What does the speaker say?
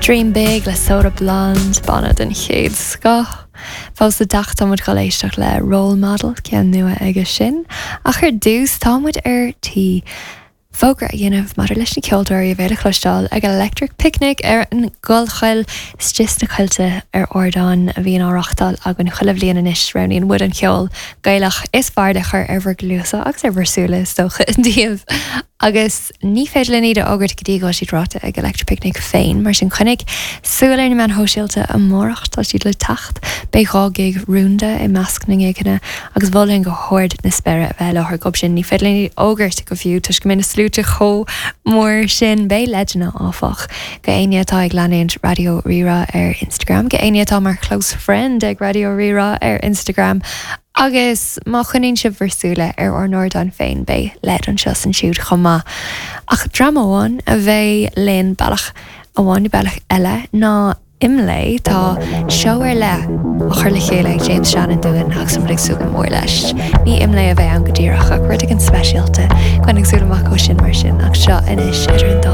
Dream Big le Soda Blonde banna den chéad sco. Fás a dacht támid go léisteach le role model cean nua aige sin. A chuir dús támid tí Fógra a dhéanamh mar leis na ceoltóirí a bhéile chlostáil ag electric picnic an gulchail stis na chuilte ordáin a bhíon áireachtáil ag an chuileh líana inis roiníon bud an ceol gaiilech is fearda chur arbhar glúsa agus arbharsúla so díobh agus ní féidir le iad águrt go dtí go siad ráta ag electric picnic féin mar sin chunig súla na man hóisiilta a mórach tá siad le tacht beá gig rúnda i measc na ggéiceanna agus bhfuiln go háird na spéire a bheith lethir gob sin ní féidir le iad águrt go fiú tuis go minic slúte cho mór sin bé leidena áfach go aonatá ag leanaint Radio Rira ar Instagram go aonatá mar close friend ag Radio Rira ar Instagram agus má chunín si bharsúla ar Nordáin féin bé leid an seo san siúd chumá ach dramaháin a bheith léon bailach a bháin bailach eile ná imlé tá seoir le a chuir le chéile ag James Shannon dúin agus sam súga mór leis ní imlé a bheith an go ddíireach ach ruirte an speisialta chuin ag súla amach ó sin mar sin ach seo inis idir an dá